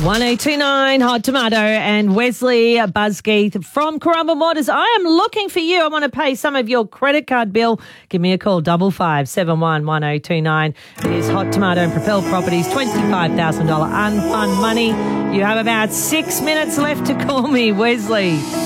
1029 Hot Tomato and Wesley Buzzgeith from Carumba Motors. I am looking for you. I want to pay some of your credit card bill. Give me a call, 5571 1029. It is Hot Tomato and Propel Properties, $25,000 unfund money. You have about 6 minutes left to call me, Wesley.